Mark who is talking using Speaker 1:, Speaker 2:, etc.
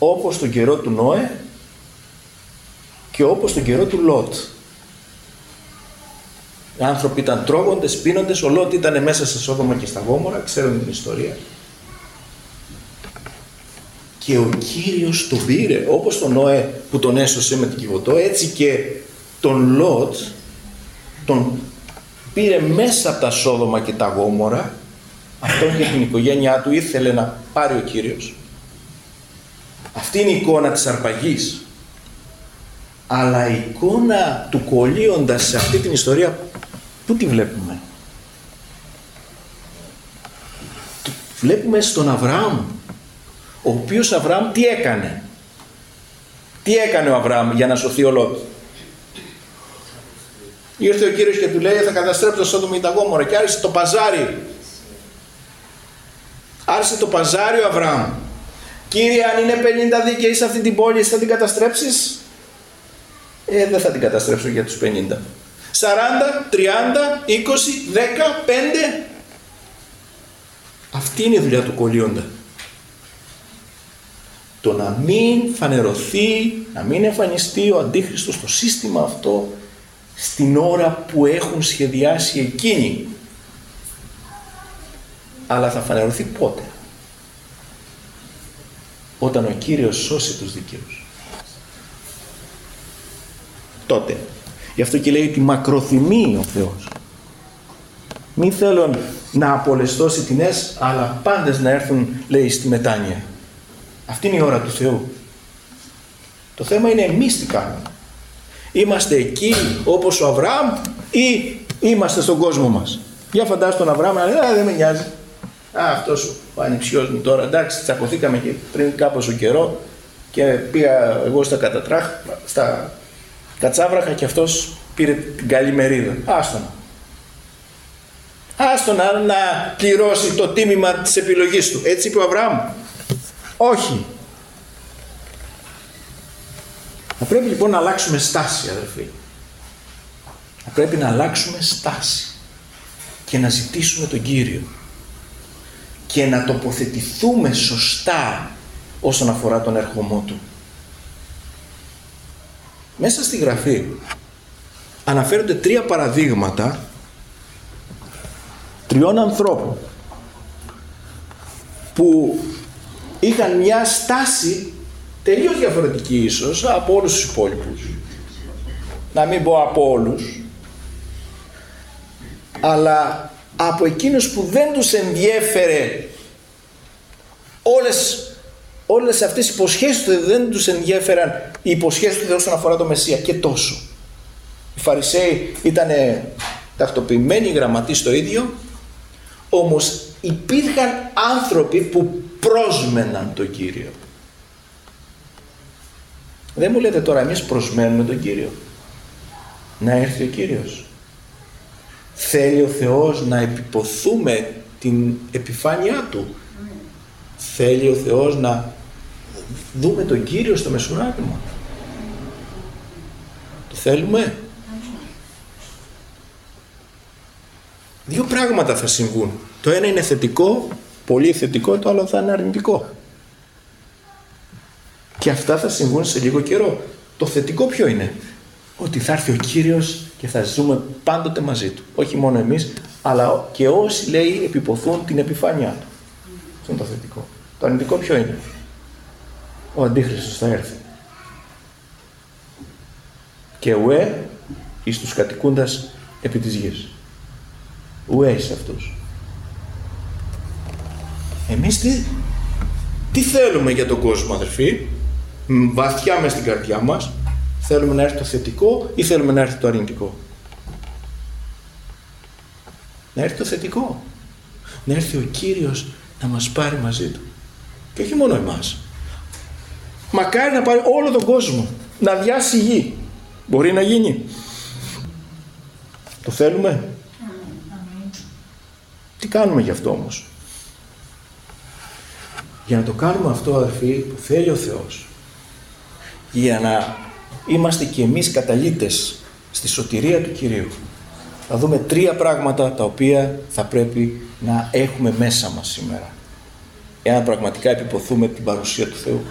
Speaker 1: όπως τον καιρό του Νόε και όπως τον καιρό του Λότ. Οι άνθρωποι ήταν τρώγοντες, πίνοντες, ο Λότ ήταν μέσα σε Σόδομα και στα Γόμορα, ξέρουν την ιστορία. Και ο Κύριος τον πήρε, όπως τον Νόε που τον έσωσε με την Κιβωτό, έτσι και τον Λότ τον πήρε μέσα από τα Σόδομα και τα Γόμορα. Αυτόν και την οικογένειά του ήθελε να πάρει ο Κύριος. Αυτή είναι η εικόνα της αρπαγής. Αλλά η εικόνα του κολλείοντας σε αυτή την ιστορία, πού τη βλέπουμε? Βλέπουμε στον Αβραάμ, ο οποίος Αβραάμ τι έκανε? Τι έκανε ο Αβραάμ για να σωθεί ο Λότ? Ήρθε ο Κύριος και του λέει θα καταστρέψω το Σόδομα και τα Γόμορα και άρχισε το παζάρι. Άρχισε το παζάρι ο Αβραάμ. Κύριε, αν είναι 50 δίκαιοι σε αυτή την πόλη, εσύ θα την καταστρέψεις? Δεν θα την καταστρέψω για τους 50. 40, 30, 20, 10, 5. Αυτή είναι η δουλειά του κολλείοντα. Το να μην φανερωθεί, να μην εμφανιστεί ο Αντίχριστος στο σύστημα αυτό στην ώρα που έχουν σχεδιάσει εκείνοι. Αλλά θα φανερωθεί πότε? Όταν ο Κύριος σώσει τους δικαίους. Τότε. Γι' αυτό και λέει ότι μακροθυμεί ο Θεός. Μη θέλω να απολεστώσει τινές, αλλά πάντες να έρθουν, λέει, στη μετάνοια. Αυτή είναι η ώρα του Θεού. Το θέμα είναι εμείς τι κάνουμε. Είμαστε εκεί όπως ο Αβραάμ ή είμαστε στον κόσμο μας? Για φαντάσου τον Αβραάμ να λέει δεν με νοιάζει. Αυτός ο ανιψιός μου τώρα, εντάξει, τσακωθήκαμε και πριν κάπως ο καιρό και πήγα εγώ στα κατσάβραχα και αυτός πήρε την καλή μερίδα. Άστον να πληρώσει το τίμημα της επιλογής του. Έτσι είπε ο Αβραάμ? Όχι. Θα πρέπει λοιπόν να αλλάξουμε στάση, αδερφοί. Θα πρέπει να αλλάξουμε στάση και να ζητήσουμε τον Κύριο και να τοποθετηθούμε σωστά όσον αφορά τον ερχομό Του. Μέσα στη Γραφή αναφέρονται 3 παραδείγματα 3 ανθρώπων που είχαν μια στάση τελείως διαφορετική ίσως από όλους τους υπόλοιπους. Να μην πω από όλους, αλλά από εκείνους που δεν τους ενδιέφερε όλες αυτές οι υποσχέσεις του, δεν τους ενδιέφεραν οι υποσχέσεις του Θεού όσον αφορά το Μεσσία και τόσο. Οι Φαρισαίοι ήταν τακτοποιημένοι, οι γραμματείς το ίδιο, όμως υπήρχαν άνθρωποι που πρόσμεναν τον Κύριο. Δεν μου λέτε τώρα εμείς προσμένουμε τον Κύριο? Να έρθει ο Κύριος. Θέλει ο Θεός να επιποθούμε την επιφάνειά Του. Θέλει ο Θεός να δούμε τον Κύριο στο μεσουράτημα. Το θέλουμε? 2 πράγματα θα συμβούν. Το ένα είναι θετικό, πολύ θετικό, το άλλο θα είναι αρνητικό. Και αυτά θα συμβούν σε λίγο καιρό. Το θετικό ποιο είναι? Ότι θα έρθει ο Κύριος και θα ζούμε πάντοτε μαζί Του. Όχι μόνο εμείς, αλλά και όσοι, λέει, επιποθούν την επιφάνειά Του. Αυτό είναι το θετικό. Το αρνητικό ποιο είναι? Ο Αντίχριστος θα έρθει. Και ουέ εις τους κατοικούντας επί της γης. Ουέ εις αυτούς. Εμείς τι θέλουμε για τον κόσμο, αδερφοί? Βαθιά μες στην καρδιά μας θέλουμε να έρθει το θετικό ή θέλουμε να έρθει το αρνητικό? Να έρθει το θετικό. Να έρθει ο Κύριος να μας πάρει μαζί Του. Και όχι μόνο εμάς. Μακάρι να πάρει όλο τον κόσμο. Να διάσει η γη. Μπορεί να γίνει? Το θέλουμε? Τι κάνουμε γι' αυτό όμως? Για να το κάνουμε αυτό, αδερφοί, που θέλει ο Θεός, για να είμαστε και εμείς καταλύτες στη σωτηρία του Κυρίου, θα δούμε 3 πράγματα τα οποία θα πρέπει να έχουμε μέσα μας σήμερα, εάν πραγματικά επιποθούμε την παρουσία του Θεού.